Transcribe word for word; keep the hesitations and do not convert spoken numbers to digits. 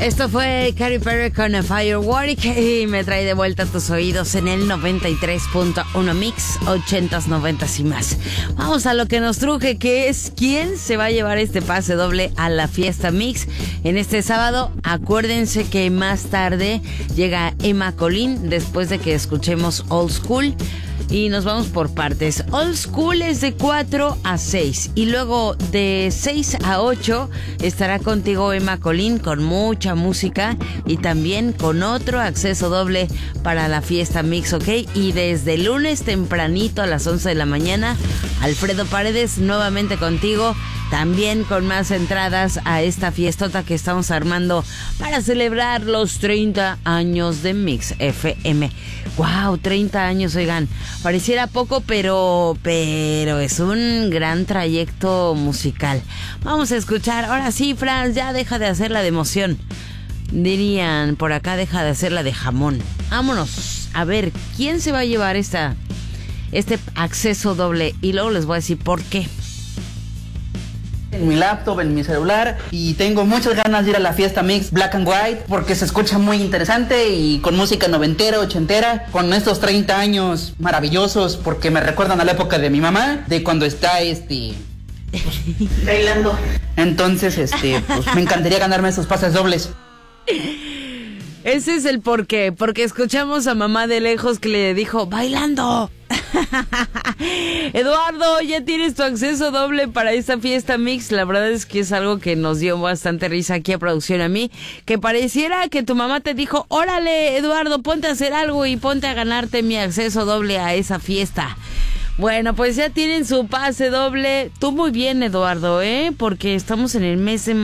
Esto fue Katy Perry con Firework y me trae de vuelta a tus oídos en el noventa y tres punto uno Mix, ochentas, noventas y más. Vamos a lo que nos truje, que es quién se va a llevar este pase doble a la fiesta Mix en este sábado. Acuérdense que más tarde llega Emma Colín después de que escuchemos Old School. Y nos vamos por partes. Old School es de cuatro a seis. Y luego de seis a ocho estará contigo Emma Colín con mucha música. Y también con otro acceso doble para la fiesta Mix, ¿ok? Y desde el lunes tempranito a las once de la mañana, Alfredo Paredes nuevamente contigo. También con más entradas a esta fiestota que estamos armando para celebrar los treinta años de Mix F M. ¡Wow! treinta años, oigan. Pareciera poco, pero, pero es un gran trayecto musical. Vamos a escuchar. Ahora sí, Franz, ya deja de hacer la de emoción. Dirían por acá, deja de hacer la de jamón. Vámonos. A ver, ¿quién se va a llevar esta, este acceso doble? Y luego les voy a decir por qué. En mi laptop, en mi celular, y tengo muchas ganas de ir a la fiesta Mix Black and White porque se escucha muy interesante y con música noventera, ochentera, con estos treinta años maravillosos porque me recuerdan a la época de mi mamá, de cuando está este pues, bailando. Entonces, este, pues me encantaría ganarme esos pases dobles. Ese es el porqué, porque escuchamos a mamá de lejos que le dijo bailando. Eduardo, ya tienes tu acceso doble para esta fiesta Mix. La verdad es que es algo que nos dio bastante risa aquí a producción, a mí, que pareciera que tu mamá te dijo, órale Eduardo, ponte a hacer algo y ponte a ganarte mi acceso doble a esa fiesta. Bueno, pues ya tienen su pase doble. Tú muy bien, Eduardo, ¿eh? Porque estamos en el mes de